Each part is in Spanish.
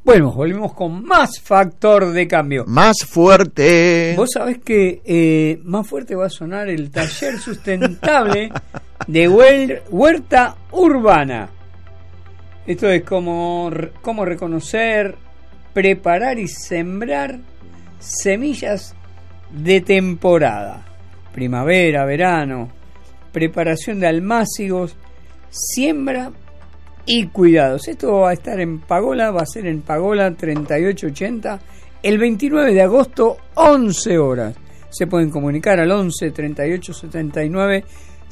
Bueno, volvimos con más factor de cambio. Más fuerte. Vos sabés que más fuerte va a sonar el taller sustentable de huerta urbana. Esto es cómo reconocer, preparar y sembrar semillas de temporada. Primavera, verano, preparación de almácigos, siembra y cuidados. Esto va a estar en Pagola, va a ser en Pagola 3880 el 29 de agosto, 11 horas. Se pueden comunicar al 11 38 79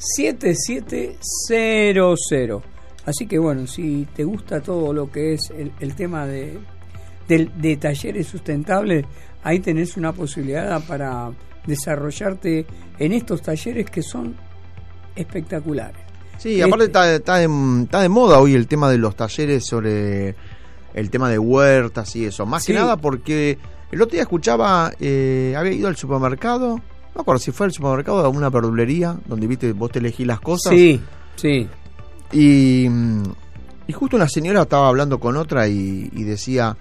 7700. Así que bueno, si te gusta todo lo que es el tema de talleres sustentables, ahí tenés una posibilidad para desarrollarte en estos talleres que son espectaculares. Sí, aparte está de moda hoy el tema de los talleres sobre el tema de huertas y eso. Más que nada porque el otro día escuchaba, había ido al supermercado, no me acuerdo si fue al supermercado o a una verdulería, donde viste vos te elegís las cosas. Sí. Y justo una señora estaba hablando con otra y decía,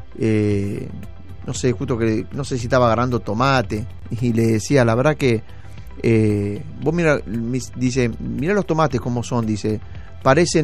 no sé, justo que no sé si estaba agarrando tomate, y le decía, la verdad que vos dice, mira los tomates como son, dice, parecen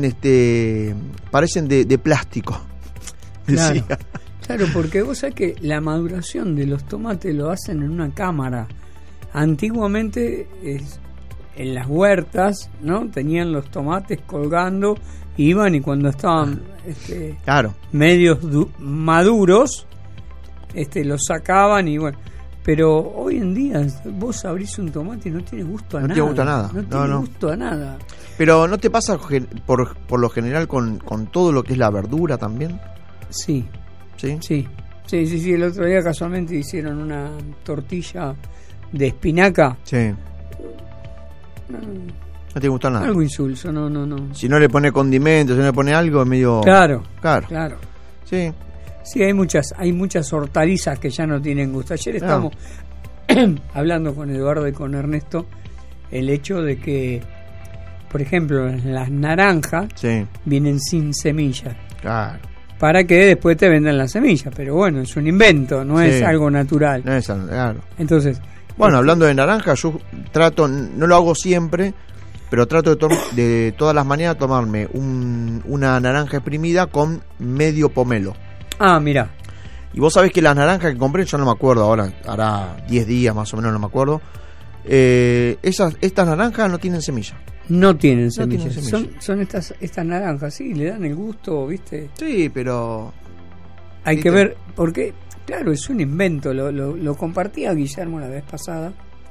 de plástico. Claro, claro, porque vos sabés que la maduración de los tomates lo hacen en una cámara. Antiguamente en las huertas, ¿no? Tenían los tomates colgando, iban y cuando estaban medios maduros, los sacaban y bueno. Pero hoy en día vos abrís un tomate y no tiene gusto a nada. No tiene gusto a nada. No tiene gusto a nada. Pero ¿no te pasa por lo general con todo lo que es la verdura también? Sí. ¿Sí? Sí. El otro día casualmente hicieron una tortilla de espinaca. Sí. No te gusta nada. Algo insulso, no. Si no le pone condimentos, si no le pone algo, es medio... Claro. Sí. Sí, hay muchas hortalizas que ya no tienen gusto. Ayer estamos hablando con Eduardo y con Ernesto el hecho de que, por ejemplo, las naranjas vienen sin semillas. Claro. Para que después te vendan las semillas. Pero bueno, es un invento, no es algo natural. No es algo, claro. Entonces... Bueno, hablando de naranja, yo trato, no lo hago siempre, pero trato de todas las mañanas tomarme una naranja exprimida con medio pomelo. Ah, mira. Y vos sabés que las naranjas que compré, yo no me acuerdo ahora, hará 10 días más o menos, no me acuerdo. Estas naranjas no tienen semilla. No tienen semillas. Son estas naranjas, sí, le dan el gusto, ¿viste? Sí, pero... Hay que ver, porque, claro, es un invento. Lo compartía Guillermo la vez pasada,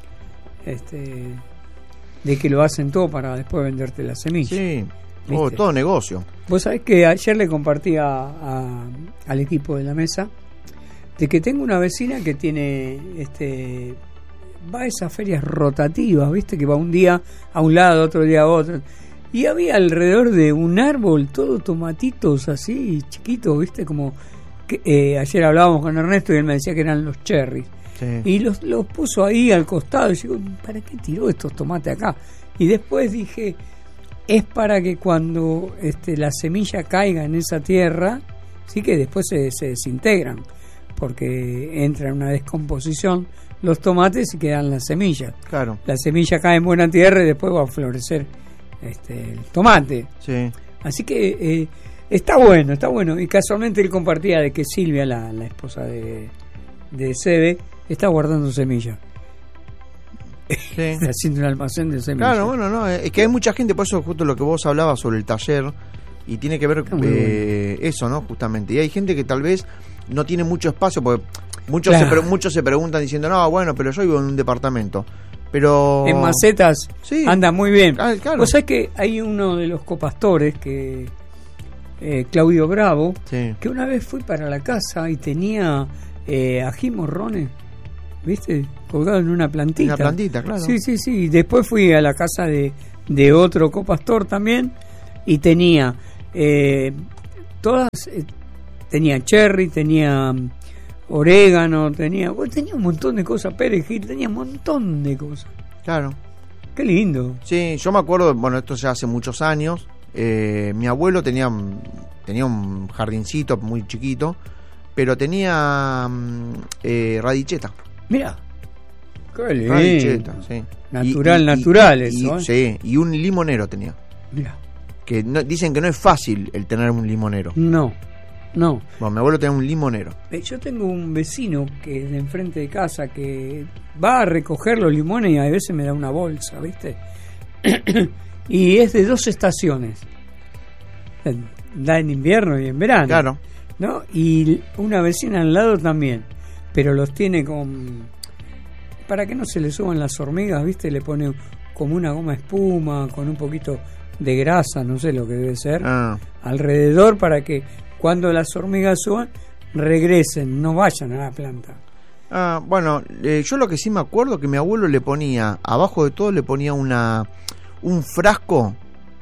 de que lo hacen todo para después venderte la semilla. Sí, todo negocio. Vos sabés que ayer le compartía al equipo de la mesa de que tengo una vecina que tiene va a esas ferias rotativas, viste, que va un día a un lado, otro día a otro, y había alrededor de un árbol todo tomatitos así chiquitos, viste, como que ayer hablábamos con Ernesto y él me decía que eran los cherries. Y los puso ahí al costado y digo, ¿para qué tiró estos tomates acá? Y después dije, es para que cuando la semilla caiga en esa tierra, sí, que después se desintegran, porque entra en una descomposición los tomates y quedan las semillas. Claro. La semilla cae en buena tierra y después va a florecer el tomate. Sí. Así que está bueno. Y casualmente él compartía de que Silvia, la esposa de Sebe, está guardando semillas. Sí. Está haciendo un almacén de semillas. Claro, bueno, no, es que hay mucha gente, por eso justo lo que vos hablabas sobre el taller, y tiene que ver eso, ¿no? Justamente. Y hay gente que tal vez no tiene mucho espacio, porque muchos se preguntan diciendo, no, bueno, pero yo vivo en un departamento. Pero en macetas anda muy bien. Claro. Vos sabés que hay uno de los copastores que Claudio Bravo, que una vez fui para la casa y tenía ají morrones, ¿viste? Colgado en una plantita. Una plantita, claro. Sí. Y después fui a la casa de otro copastor también y tenía todas, tenía cherry, tenía orégano, tenía un montón de cosas, perejil, tenía un montón de cosas. Claro. Qué lindo. Sí, yo me acuerdo, bueno, esto ya hace muchos años, Mi abuelo tenía un jardincito muy chiquito, pero tenía radicheta. Mira, qué lindo. Radicheta, sí. Natural eso. Sí, y un limonero tenía. Mira. Que dicen que no es fácil el tener un limonero. No. Bueno, mi abuelo tenía un limonero. Yo tengo un vecino que es de enfrente de casa que va a recoger los limones y a veces me da una bolsa, ¿viste? Y es de 2 estaciones. Da en invierno y en verano. Claro. ¿No? Y una vecina al lado también. Pero los tiene para que no se le suban las hormigas, ¿viste? Le pone como una goma espuma con un poquito de grasa, no sé lo que debe ser, alrededor para que cuando las hormigas suban regresen, no vayan a la planta. Bueno, yo lo que sí me acuerdo que mi abuelo le ponía, abajo de todo le ponía un frasco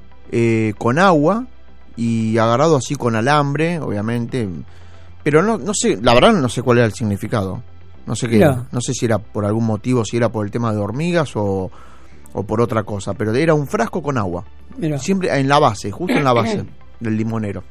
con agua y agarrado así con alambre, obviamente, pero no sé, la verdad no sé cuál era el significado. No sé qué era. No sé si era por algún motivo, si era por el tema de hormigas o por otra cosa, pero era un frasco con agua. Mirá. Siempre en la base, justo en la base del limonero.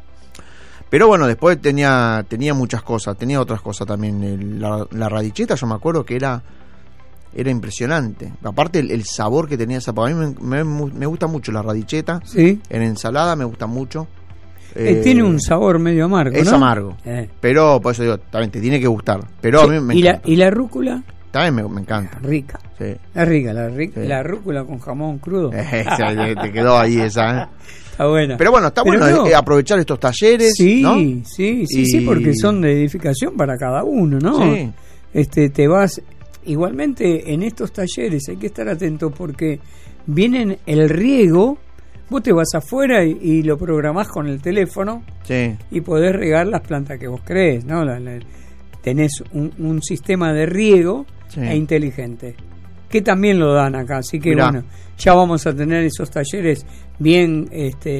Pero bueno, después tenía muchas cosas, tenía otras cosas también. La radicheta, yo me acuerdo que era impresionante. Aparte el sabor que tenía esa, para mí me gusta mucho la radicheta. ¿Sí? En ensalada me gusta mucho. Tiene un sabor medio amargo, es ¿no? amargo, pero por eso digo, también te tiene que gustar. Pero sí, a mí me encanta. ¿Y la rúcula? También me encanta. Rica. Sí. Es rica sí. La rúcula con jamón crudo. Te quedó ahí esa. Está buena. Pero bueno, está bueno aprovechar estos talleres. Sí, ¿no? sí, porque son de edificación para cada uno, ¿no? Sí. Te vas. Igualmente en estos talleres hay que estar atento porque vienen el riego. Vos te vas afuera y lo programás con el teléfono. Sí. Y podés regar las plantas que vos crees, ¿no? Tenés un sistema de riego inteligente, que también lo dan acá. Así que bueno, ya vamos a tener esos talleres bien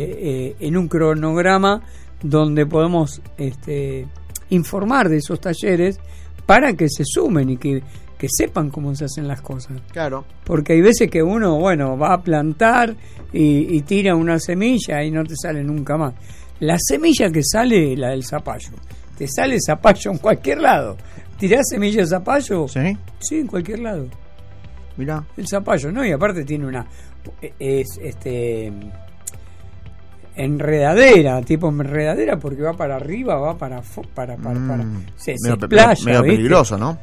en un cronograma donde podemos informar de esos talleres para que se sumen y que sepan cómo se hacen las cosas. Claro. Porque hay veces que uno, va a plantar y tira una semilla y no te sale nunca más. La semilla que sale es la del zapallo. Te sale zapallo en cualquier lado. ¿Tirás semilla de zapallo? Sí. Sí, en cualquier lado. Mirá. El zapallo, ¿no? Y aparte tiene enredadera, tipo enredadera, porque va para arriba, va para se playa, medio peligroso, ¿no?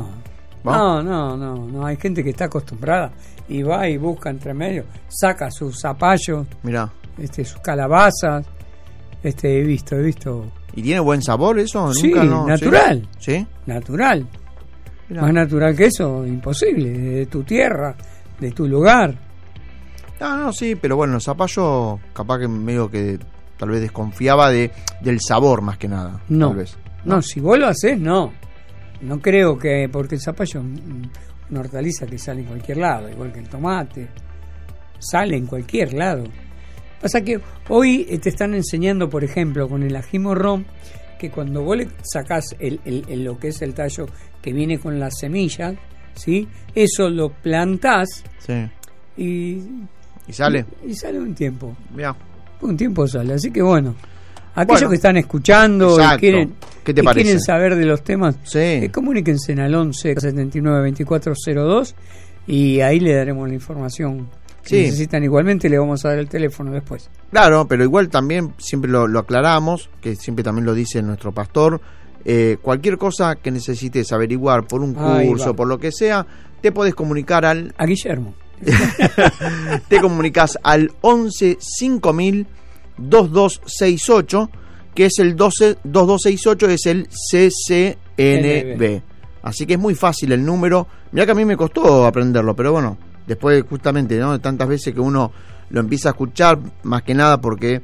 No, hay gente que está acostumbrada y va y busca entre medio, saca sus zapallos, mirá, sus calabazas, he visto. ¿Y tiene buen sabor eso? Sí, nunca, natural. ¿Sí? Natural. Mirá. Más natural que eso, imposible, de tu tierra, de tu lugar. No, sí, pero bueno, el zapallo capaz que medio que tal vez desconfiaba del sabor más que nada. No, tal vez. No, si vos lo haces, no creo que, porque el zapallo es una hortaliza que sale en cualquier lado, igual que el tomate, sale en cualquier lado. Pasa que hoy te están enseñando, por ejemplo, con el ají morrón, que cuando vos le sacás lo que es el tallo que viene con las semillas, ¿sí? Eso lo plantás, sí. y sale. Y sale un tiempo. Mirá. Un tiempo sale, así que bueno. Aquellos que están escuchando y quieren saber de los temas, comuníquense al 11 79 24 02 y ahí le daremos la información que necesitan. Igualmente le vamos a dar el teléfono después. Claro, pero igual también siempre lo aclaramos, que siempre también lo dice nuestro pastor. Cualquier cosa que necesites averiguar por un curso, por lo que sea, te podés comunicar a Guillermo. Te comunicas al 11 5000 2268, que es el 2268, es el CCNB. Así que es muy fácil el número. Mirá que a mí me costó aprenderlo, pero bueno, después justamente, ¿no?, de tantas veces que uno lo empieza a escuchar, más que nada porque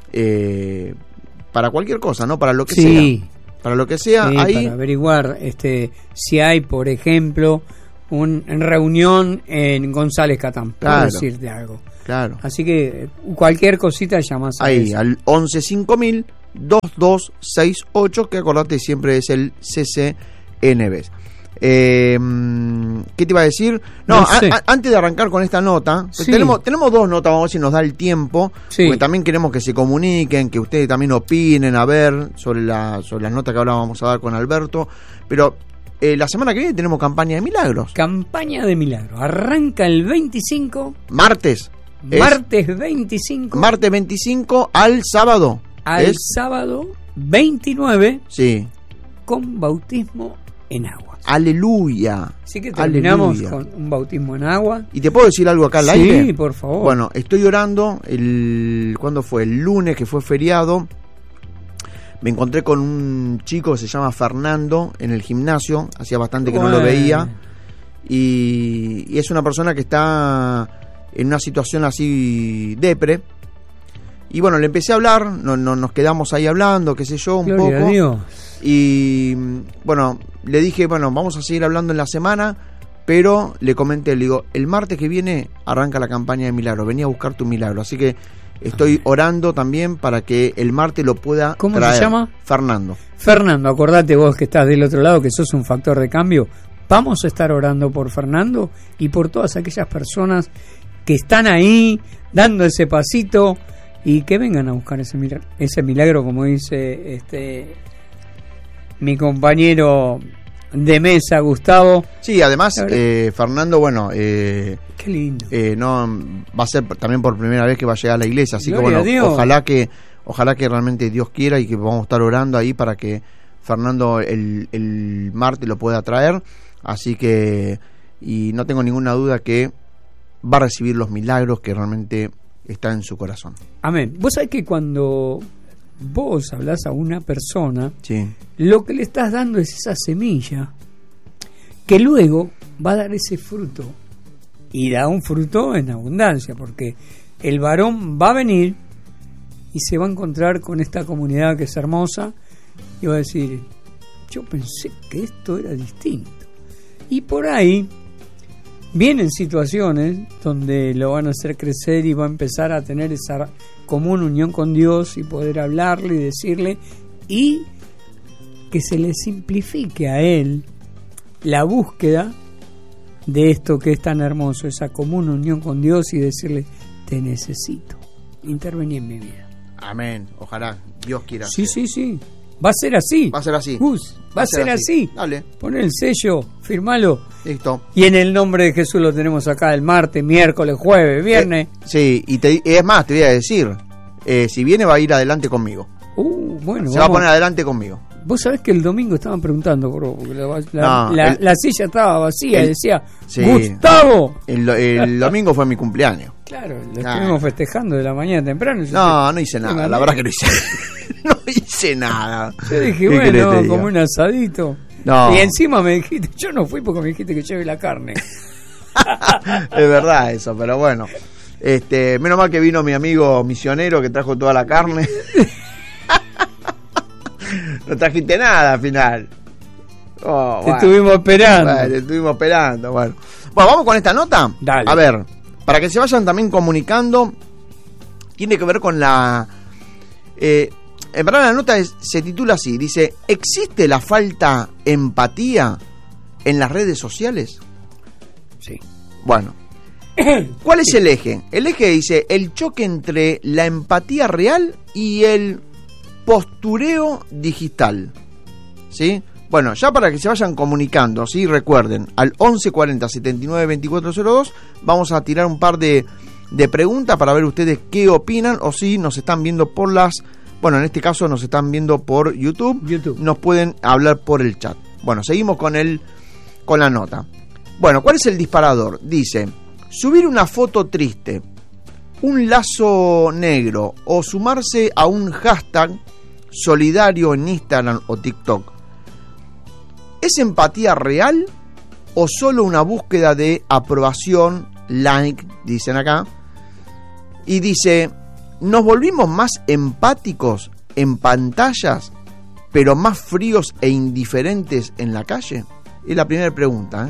para cualquier cosa, ¿no? Para lo que sea. Para lo que sea, ahí para averiguar si hay, por ejemplo, en reunión en González Catán, para decirte algo. Claro. Así que cualquier cosita llamas ahí al 11 5000 2268, que acordate siempre es el CCNB. ¿Qué te iba a decir? No, sé. Antes de arrancar con esta nota, Sí. tenemos dos notas, vamos a ver si nos da el tiempo, Sí. porque también queremos que se comuniquen, que ustedes también opinen, a ver, sobre las notas que ahora vamos a dar con Alberto. Pero la semana que viene tenemos campaña de milagros. Campaña de milagros. Arranca el 25, Martes. martes 25, Martes 25 al sábado. al sábado 29, Sí. con bautismo en agua. Aleluya. Así que terminamos Aleluya. con un bautismo en agua. ¿Y te puedo decir algo acá al Sí, aire? por favor. Bueno, estoy orando. ¿Cuándo fue? El lunes, que fue feriado. Me encontré con un chico que se llama Fernando en el gimnasio. Hacía bastante que no lo veía. Y es una persona que está en una situación así depre. Y bueno, le empecé a hablar. Nos quedamos ahí hablando, qué sé yo, un Gloria poco. a Dios. Y bueno, le dije, bueno, vamos a seguir hablando en la semana. Pero le comenté, le digo, el martes que viene arranca la campaña de milagro. Vení a buscar tu milagro. Así que estoy orando también para que el martes lo pueda ¿Cómo traer. se llama? Fernando. Fernando, acordate vos que estás del otro lado, que sos un factor de cambio. Vamos a estar orando por Fernando y por todas aquellas personas que están ahí dando ese pasito y que vengan a buscar ese milagro, como dice mi compañero de mesa, Gustavo. Sí, además, La verdad. Fernando, bueno, Qué lindo. no va a ser también por primera vez que va a llegar a la iglesia, así Gloria a que Dios. bueno, ojalá que realmente Dios quiera y que vamos a estar orando ahí para que Fernando el martes lo pueda traer, así que, y no tengo ninguna duda que va a recibir los milagros que realmente están en su corazón. Amén. Vos sabés que cuando vos hablás a una persona, Sí, lo que le estás dando es esa semilla que luego va a dar ese fruto, y da un fruto en abundancia, porque el varón va a venir y se va a encontrar con esta comunidad que es hermosa y va a decir, yo pensé que esto era distinto, y por ahí vienen situaciones donde lo van a hacer crecer y va a empezar a tener esa común unión con Dios y poder hablarle y decirle, y que se le simplifique a él la búsqueda de esto que es tan hermoso, esa común unión con Dios, y decirle, te necesito, intervení en mi vida. amén, ojalá Dios quiera. Sí, sí, sí, va a ser así. Va a ser así. Gus, va a ser así. Dale, Poné el sello, firmalo. listo. Y en el nombre de Jesús lo tenemos acá el martes, miércoles, jueves, viernes. Sí, y es más, te voy a decir, si viene va a ir adelante conmigo. Bueno, Se va a poner adelante conmigo. Vos sabés que el domingo estaban preguntando por vos, porque No, la silla estaba vacía y decía, Sí. ¡Gustavo! El domingo fue mi cumpleaños. Claro, lo estuvimos festejando de la mañana temprano. No hice nada, la verdad que no hice no hice nada. Yo dije, ¿Qué querés bueno, te diga? como un asadito. No. Y encima me dijiste, yo no fui porque me dijiste que lleve la carne. Es verdad eso, pero bueno. Menos mal que vino mi amigo misionero que trajo toda la carne. No trajiste nada al final. Oh, Te bueno. estuvimos esperando. Bueno, te estuvimos esperando. Bueno, vamos con esta nota. Dale. A ver, para que se vayan también comunicando, tiene que ver con la... en verdad la nota se titula así, dice, ¿existe la falta empatía en las redes sociales? Sí. Bueno, ¿cuál es el eje? El eje dice el choque entre la empatía real y el postureo digital. ¿Sí? Bueno, ya para que se vayan comunicando, ¿sí? Recuerden, al 1140 79 2402 vamos a tirar un par de preguntas para ver ustedes qué opinan, o si nos están viendo por bueno, en este caso nos están viendo por YouTube. Nos pueden hablar por el chat. Bueno, seguimos con la nota. Bueno, ¿cuál es el disparador? Dice, subir una foto triste, un lazo negro o sumarse a un hashtag solidario en Instagram o TikTok. ¿Es empatía real o solo una búsqueda de aprobación, like, dicen acá? Y dice, ¿nos volvimos más empáticos en pantallas, pero más fríos e indiferentes en la calle? Es la primera pregunta,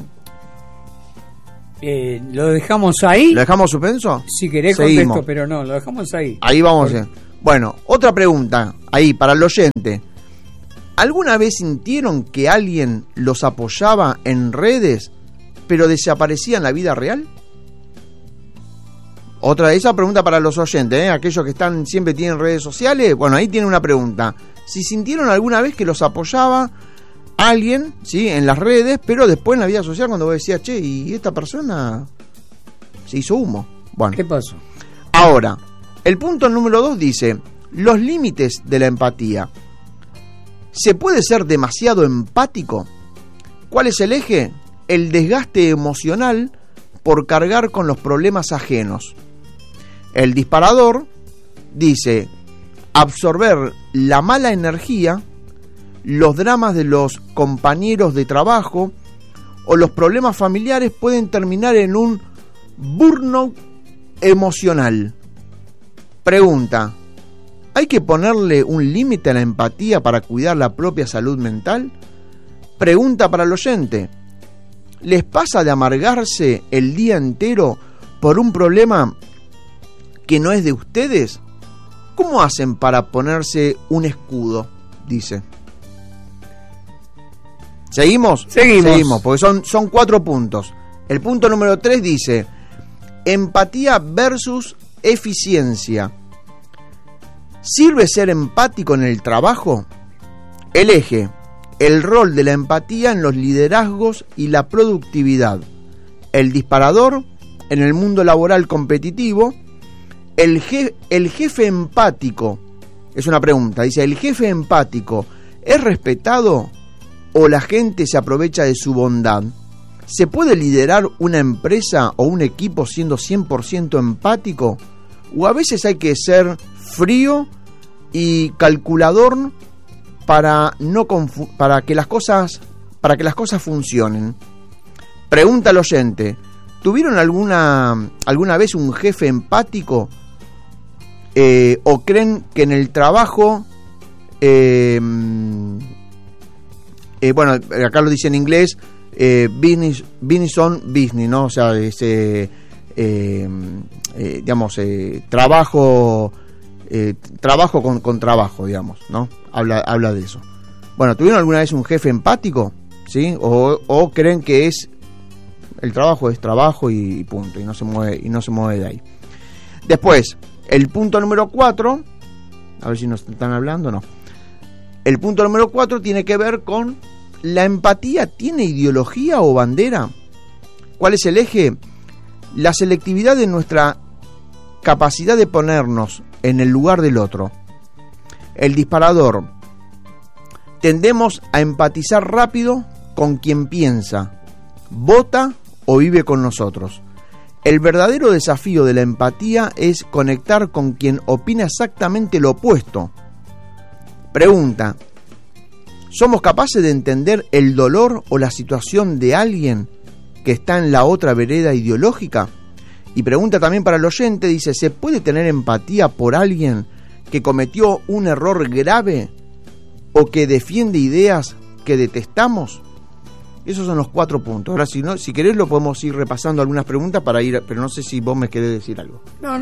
¿Lo dejamos ahí? ¿Lo dejamos suspenso? Si querés Seguimos. contesto, pero no, lo dejamos ahí. Ahí vamos. Bueno, otra pregunta, ahí, para el oyente. ¿Alguna vez sintieron que alguien los apoyaba en redes, pero desaparecía en la vida real? Otra de esas preguntas para los oyentes, aquellos que siempre tienen redes sociales. Bueno, ahí tienen una pregunta. Si sintieron alguna vez que los apoyaba alguien, ¿sí?, en las redes, pero después en la vida social, cuando vos decías, che, y esta persona se hizo humo. Bueno, ¿qué pasó? Ahora, el punto número 2 dice: los límites de la empatía. ¿Se puede ser demasiado empático? ¿Cuál es el eje? El desgaste emocional por cargar con los problemas ajenos. El disparador dice: absorber la mala energía, los dramas de los compañeros de trabajo o los problemas familiares pueden terminar en un burnout emocional. Pregunta: ¿hay que ponerle un límite a la empatía para cuidar la propia salud mental? Pregunta para el oyente: ¿les pasa de amargarse el día entero por un problema que no es de ustedes? ¿Cómo hacen para ponerse un escudo? Dice. ¿Seguimos? Seguimos, porque son 4 puntos. El punto número 3 dice: empatía versus eficiencia. ¿Sirve ser empático en el trabajo? El eje: el rol de la empatía en los liderazgos y la productividad. El disparador: en el mundo laboral competitivo. El jefe empático, es una pregunta, dice: ¿el jefe empático es respetado o la gente se aprovecha de su bondad? ¿Se puede liderar una empresa o un equipo siendo 100% empático? ¿O a veces hay que ser frío y calculador para que las cosas funcionen? Pregunta al oyente: ¿tuvieron alguna vez un jefe empático? ¿O creen que en el trabajo, bueno, acá lo dice en inglés, business on business, ¿no? O sea, trabajo con trabajo, digamos, ¿no? Habla de eso. Bueno, ¿tuvieron alguna vez un jefe empático? ¿Sí? ¿O creen que el trabajo es trabajo y punto, y no se mueve de ahí? Después, el punto número 4, a ver si nos están hablando, no. El punto número 4 tiene que ver con: ¿la empatía tiene ideología o bandera? ¿Cuál es el eje? La selectividad de nuestra capacidad de ponernos en el lugar del otro. El disparador: tendemos a empatizar rápido con quien piensa, vota o vive con nosotros. El verdadero desafío de la empatía es conectar con quien opina exactamente lo opuesto. Pregunta: ¿somos capaces de entender el dolor o la situación de alguien que está en la otra vereda ideológica? Y pregunta también para el oyente, dice: ¿se puede tener empatía por alguien que cometió un error grave o que defiende ideas que detestamos? Esos son los 4 puntos. Ahora, si querés, lo podemos ir repasando algunas preguntas para ir, pero no sé si vos me querés decir algo. No.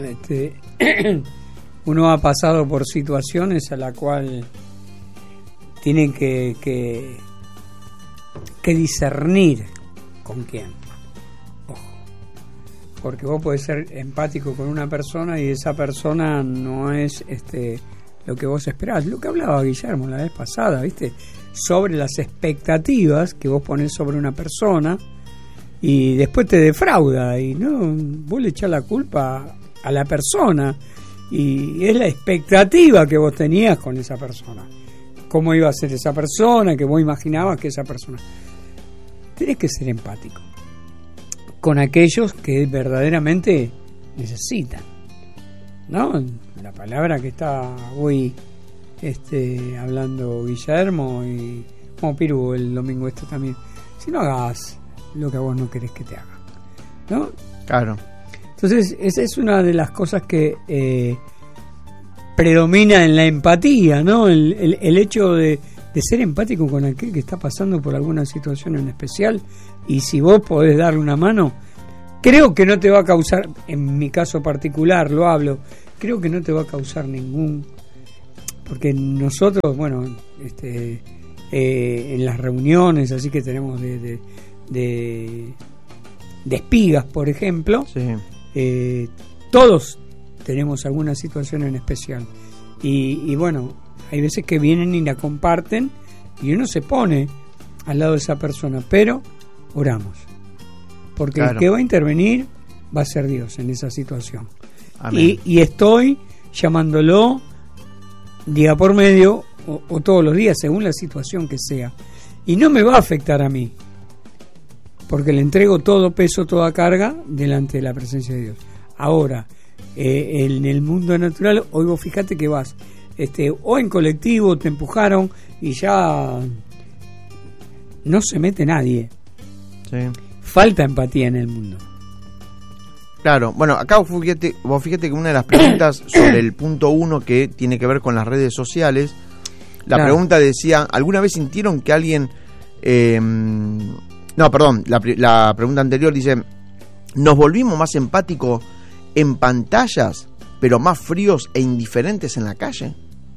Uno ha pasado por situaciones a la cual tiene que discernir con quién. Ojo. Porque vos podés ser empático con una persona y esa persona no es lo que vos esperás. Lo que hablaba Guillermo la vez pasada, ¿viste? Sobre las expectativas que vos ponés sobre una persona y después te defrauda y no, vos le echás la culpa a la persona y es la expectativa que vos tenías con esa persona, cómo iba a ser esa persona, que vos imaginabas que esa persona. Tenés que ser empático con aquellos que verdaderamente necesitan, ¿no? La palabra que está hoy hablando Guillermo y como Piru el domingo también: si no hagas lo que a vos no querés que te hagan, ¿no? Claro. Entonces esa es una de las cosas que predomina en la empatía, ¿no? El hecho de ser empático con aquel que está pasando por alguna situación en especial, y si vos podés darle una mano, creo que no te va a causar, en mi caso particular lo hablo, creo que no te va a causar ningún porque nosotros, bueno, en las reuniones así que tenemos de espigas, por ejemplo, Sí. Todos tenemos alguna situación en especial y bueno, hay veces que vienen y la comparten y uno se pone al lado de esa persona, pero oramos, porque Claro. el que va a intervenir va a ser Dios en esa situación. Amén. Y estoy llamándolo día por medio o todos los días según la situación que sea, y no me va a afectar a mí porque le entrego todo peso, toda carga delante de la presencia de Dios. Ahora, en el mundo natural, hoy vos fíjate que vas o en colectivo, te empujaron y ya no se mete nadie. Sí. Falta empatía en el mundo. Claro, bueno, acá vos fíjate que una de las preguntas sobre el punto 1 que tiene que ver con las redes sociales, la Claro. pregunta decía, ¿alguna vez sintieron que alguien... no, perdón, la pregunta anterior dice, ¿nos volvimos más empáticos en pantallas, pero más fríos e indiferentes en la calle?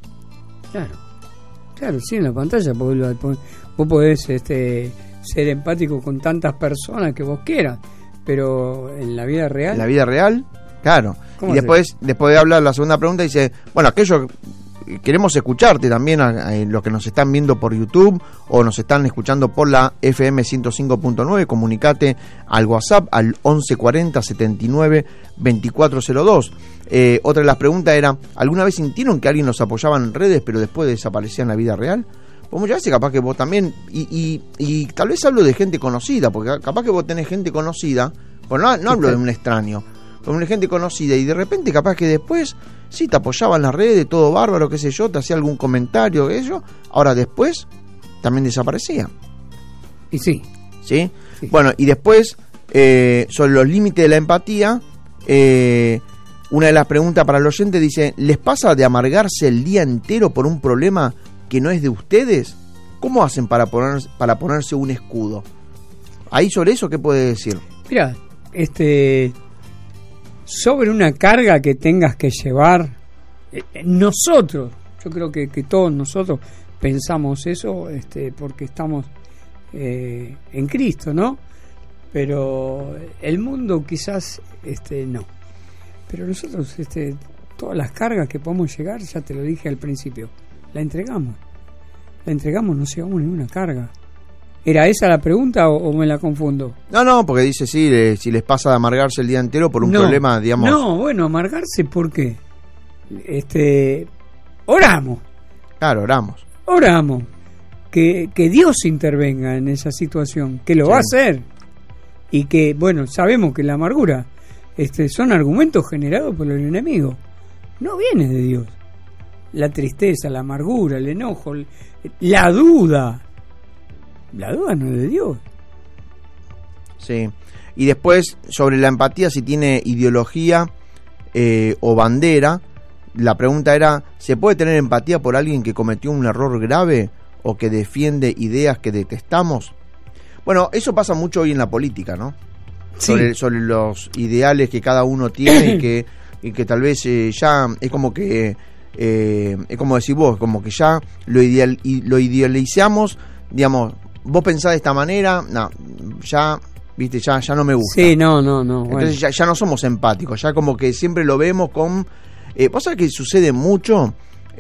Claro, sí, en la pantalla vos podés ser empático con tantas personas que vos quieras, pero en la vida real... En la vida real, claro. ¿Cómo Y después de hablar la segunda pregunta dice, bueno, aquello... Queremos escucharte también a los que nos están viendo por YouTube o nos están escuchando por la FM 105.9. Comunicate al WhatsApp al 1140 79 2402. Otra de las preguntas era, ¿alguna vez sintieron que alguien los apoyaba en redes pero después desaparecía en la vida real? Pues muchas veces capaz que vos también, y tal vez hablo de gente conocida, porque capaz que vos tenés gente conocida, pues no hablo de un extraño, con una gente conocida, y de repente capaz que después sí te apoyaba en las redes, todo bárbaro, qué sé yo, te hacía algún comentario, eso, ahora después también desaparecía. Y sí. ¿Sí? Sí. Bueno, y después, sobre los límites de la empatía, una de las preguntas para el oyente dice, ¿les pasa de amargarse el día entero por un problema que no es de ustedes? ¿Cómo hacen para ponerse un escudo? Ahí sobre eso, ¿qué puede decir? Mira, sobre una carga que tengas que llevar, nosotros, yo creo que todos nosotros pensamos eso, porque estamos en Cristo, ¿no? Pero el mundo quizás no. Pero nosotros, todas las cargas que podemos llegar, ya te lo dije al principio, la entregamos, no llevamos ninguna carga. ¿Era esa la pregunta o me la confundo? No, porque dice sí, si les pasa de amargarse el día entero por un problema, digamos... No, bueno, amargarse, ¿por qué? Oramos. Claro, oramos. Que Dios intervenga en esa situación, que lo va a hacer. Y que, bueno, sabemos que la amargura son argumentos generados por el enemigo. No viene de Dios. La tristeza, la amargura, el enojo, la duda. La duda no es de Dios. Sí. Y después, sobre la empatía, si tiene ideología o bandera, la pregunta era, ¿se puede tener empatía por alguien que cometió un error grave o que defiende ideas que detestamos? Bueno, eso pasa mucho hoy en la política, ¿no? Sí. Sobre los ideales que cada uno tiene y que tal vez ya es como que, es como decís vos, como que ya lo idealizamos, digamos, vos pensás de esta manera, no, ya, viste, ya no me gusta. Sí, no. Entonces Bueno. ya no somos empáticos, ya como que siempre lo vemos con... ¿Vos sabés que sucede mucho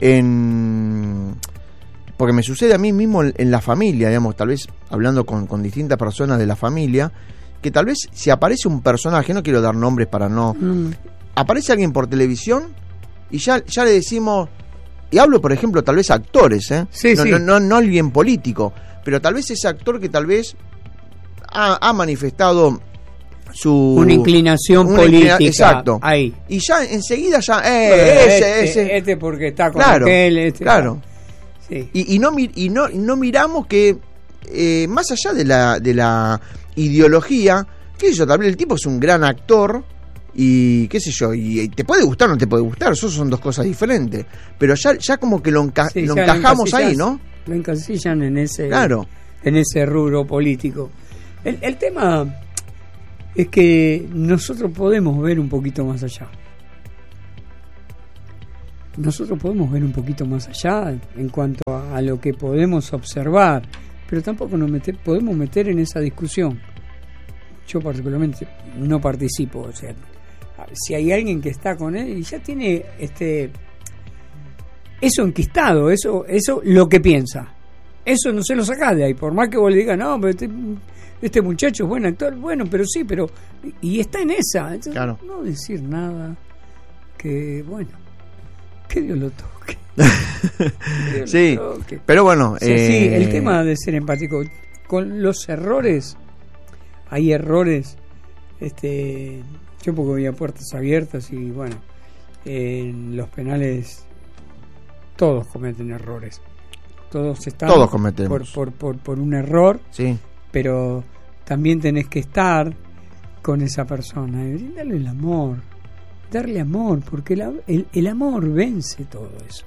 porque me sucede a mí mismo en la familia, digamos, tal vez hablando con distintas personas de la familia, que tal vez si aparece un personaje, no quiero dar nombres para no... Aparece alguien por televisión y ya le decimos... Y hablo, por ejemplo, tal vez actores, Sí, sí. No alguien político, pero tal vez ese actor que tal vez ha manifestado una inclinación política. Exacto. Ahí. Y ya enseguida ya ese porque está con claro, aquel. Claro. Sí. Y no miramos que más allá de la ideología, qué sé yo, tal vez el tipo es un gran actor y qué sé yo, y te puede gustar o no te puede gustar, eso son dos cosas diferentes, pero ya como que lo encajamos ahí, ¿no? Lo encasillan en ese, claro, en ese rubro político. El tema es que nosotros podemos ver un poquito más allá. nosotros podemos ver un poquito más allá en cuanto a lo que podemos observar, pero tampoco podemos meter en esa discusión. Yo particularmente no participo, o sea, si hay alguien que está con él y ya tiene eso enquistado, eso lo que piensa, eso no se lo saca de ahí, por más que vos le digas, no, pero este muchacho es buen actor, bueno, pero sí, y está en esa. Entonces, claro, no decir nada, que bueno, que Dios lo toque. Sí, lo toque. Pero bueno, sí, el tema de ser empático con los errores, hay errores, yo porque había puertas abiertas y bueno, en los penales todos cometen errores, todos cometemos por un error, sí, pero también tenés que estar con esa persona y brindarle darle amor, porque el amor vence todo eso,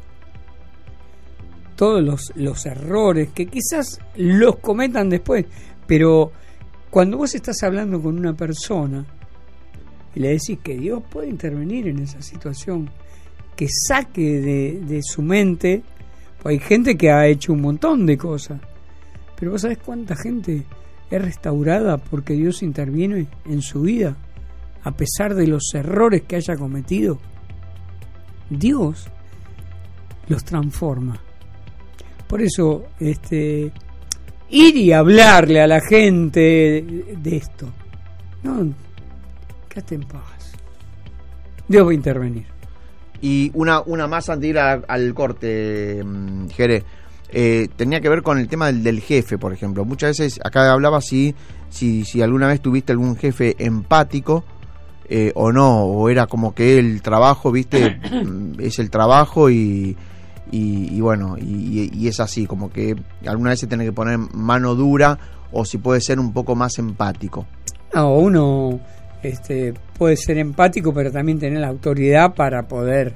todos los errores que quizás los cometan después, pero cuando vos estás hablando con una persona y le decís que Dios puede intervenir en esa situación, que saque de su mente, pues hay gente que ha hecho un montón de cosas, pero vos sabés cuánta gente es restaurada porque Dios interviene en su vida a pesar de los errores que haya cometido. Dios los transforma. Por eso ir y hablarle a la gente de esto, no, quédate en paz, Dios va a intervenir. Y una más antes de ir al corte, Jere, tenía que ver con el tema del jefe, por ejemplo. Muchas veces acá hablaba si alguna vez tuviste algún jefe empático o no, o era como que el trabajo, viste, es el trabajo y bueno, y es así, como que alguna vez se tiene que poner mano dura, o si puede ser un poco más empático. No, uno puede ser empático, pero también tener la autoridad para poder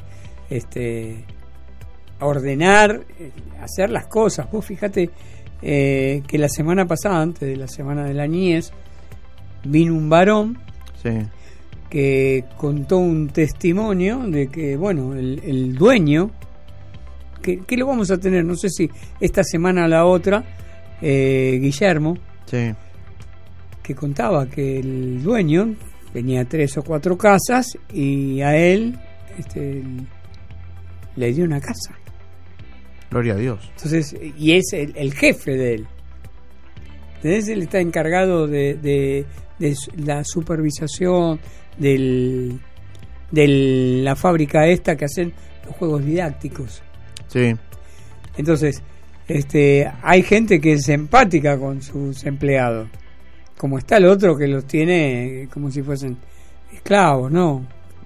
ordenar, hacer las cosas. Vos fíjate que la semana pasada, antes de la semana de la niñez, vino un varón, sí, que contó un testimonio de que, bueno, el dueño, que lo vamos a tener, no sé si esta semana o la otra, Guillermo, sí, que contaba que el dueño tenía 3 o 4 casas y a él le dio una casa. Gloria a Dios. Entonces, y es el jefe de él. Entonces él está encargado de la supervisación de la fábrica esta que hacen los juegos didácticos. Sí. Entonces, hay gente que es empática con sus empleados, como está el otro que los tiene como si fuesen esclavos, ¿no?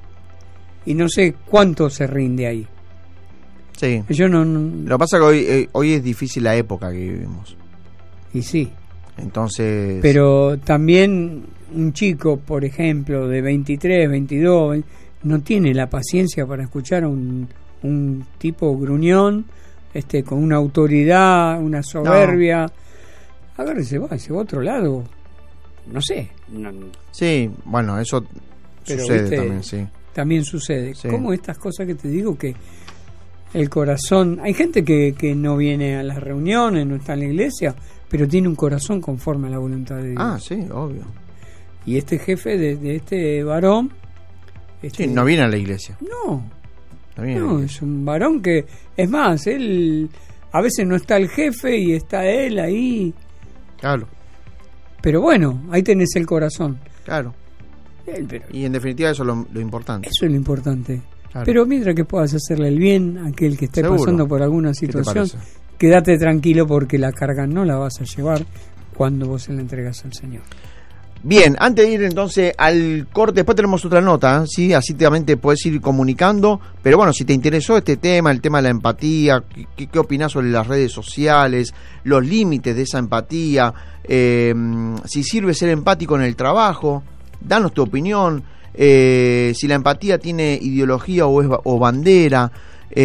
Y no sé cuánto se rinde ahí. Sí. Yo no. Lo que pasa es que hoy es difícil la época que vivimos. Y sí. Entonces. Pero también un chico, por ejemplo, de 23, 22, no tiene la paciencia para escuchar a un tipo gruñón, con una autoridad, una soberbia. No. Agarre, se va a otro lado. No sé. No. Sí, bueno, eso pero, sucede, ¿viste? También, sí. También sucede. Sí. Como estas cosas que te digo, que el corazón... Hay gente que no viene a las reuniones, no está en la iglesia, pero tiene un corazón conforme a la voluntad de Dios. Ah, sí, obvio. Y este jefe de este varón... sí, no viene a la iglesia. No, es un varón que... Es más, él... A veces no está el jefe y está él ahí. Claro. Pero bueno, ahí tenés el corazón. Claro. Y en definitiva eso es lo importante. Eso es lo importante. Claro. Pero mientras que puedas hacerle el bien a aquel que esté pasando por alguna situación, quédate tranquilo porque la carga no la vas a llevar cuando vos se la entregas al Señor. Bien, antes de ir entonces al corte, después tenemos otra nota, ¿sí? Así también te puedes ir comunicando, pero bueno, si te interesó este tema, el tema de la empatía, ¿qué opinás sobre las redes sociales, los límites de esa empatía, si sirve ser empático en el trabajo, danos tu opinión, si la empatía tiene ideología o bandera,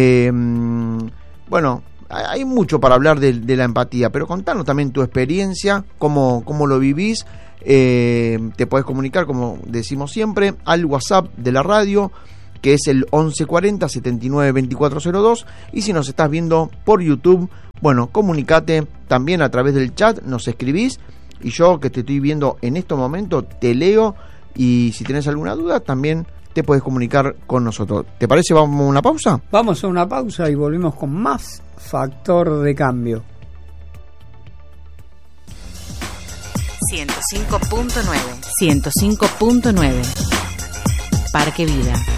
bueno, hay mucho para hablar de la empatía, pero contanos también tu experiencia, cómo lo vivís. Te podés comunicar, como decimos siempre, al WhatsApp de la radio que es el 1140 79 2402, y si nos estás viendo por YouTube, bueno, comunicate también a través del chat, nos escribís, y yo que te estoy viendo en este momento te leo, y si tenés alguna duda también te puedes comunicar con nosotros. ¿Te parece? ¿Vamos a una pausa? Vamos a una pausa y volvemos con más Factor de Cambio. 105.9 105.9 Parque Vida.